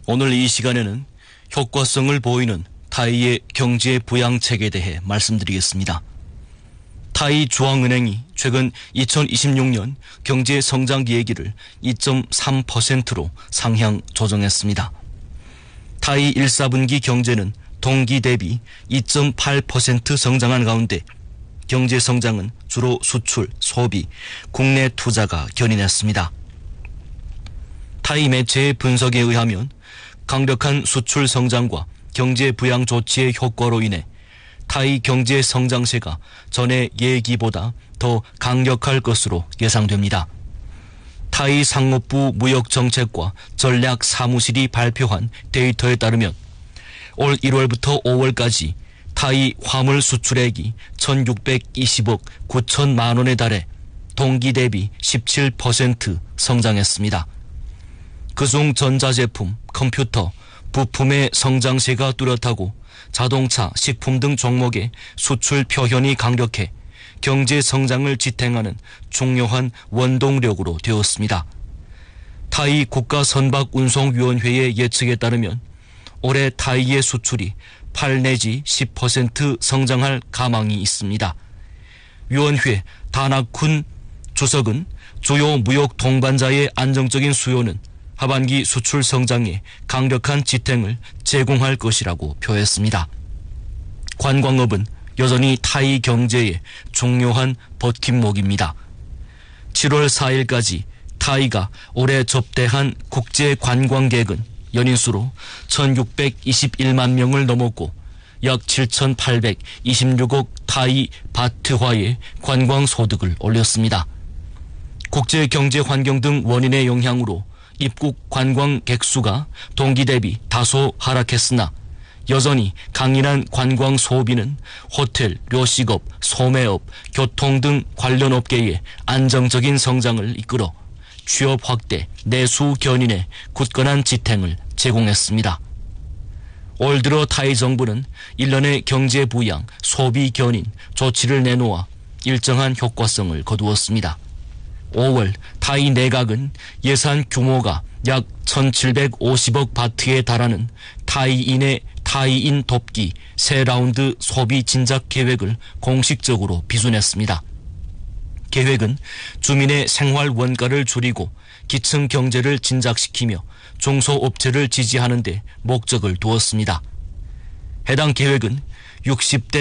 오늘 이 시간에는 효과성을 보이는 타이의 경제 부양책에 대해 말씀드리겠습니다. 타이 중앙은행이 최근 2026년 경제 성장 기대기를 2.3%로 상향 조정했습니다. 타이 1사분기 경제는 동기 대비 2.8% 성장한 가운데 경제 성장은 주로 수출, 소비, 국내 투자가 견인했습니다. 타이 매체의 분석에 의하면 강력한 수출 성장과 경제 부양 조치의 효과로 인해 타이 경제 성장세가 전해 예기보다 더 강력할 것으로 예상됩니다. 타이 상업부 무역정책과 전략사무실이 발표한 데이터에 따르면 올 1월부터 5월까지 타이 화물 수출액이 1,620억 9천만 원에 달해 동기 대비 17% 성장했습니다. 그중 전자제품, 컴퓨터, 부품의 성장세가 뚜렷하고 자동차, 식품 등 종목의 수출 표현이 강력해 경제 성장을 지탱하는 중요한 원동력으로 되었습니다. 타이 국가선박운송위원회의 예측에 따르면 올해 타이의 수출이 8 내지 10% 성장할 가망이 있습니다. 위원회 다나쿤 주석은 주요 무역 동반자의 안정적인 수요는 하반기 수출 성장에 강력한 지탱을 제공할 것이라고 표했습니다. 관광업은 여전히 타이 경제의 중요한 버팀목입니다. 7월 4일까지 타이가 올해 접대한 국제 관광객은 연인수로 1,621만 명을 넘었고 약 7,826억 타이 바트화의 관광 소득을 올렸습니다. 국제 경제 환경 등 원인의 영향으로 입국 관광객 수가 동기 대비 다소 하락했으나 여전히 강인한 관광 소비는 호텔, 료식업, 소매업, 교통 등 관련 업계의 안정적인 성장을 이끌어 취업 확대, 내수 견인에 굳건한 지탱을 제공했습니다. 올 들어 타이 정부는 일련의 경제 부양, 소비 견인 조치를 내놓아 일정한 효과성을 거두었습니다. 5월 타이 내각은 예산 규모가 약 1,750억 바트에 달하는 타이인의 타이인 돕기 새 라운드 소비 진작 계획을 공식적으로 비준했습니다. 계획은 주민의 생활 원가를 줄이고 기층 경제를 진작시키며 중소업체를 지지하는 데 목적을 두었습니다. 해당 계획은 60대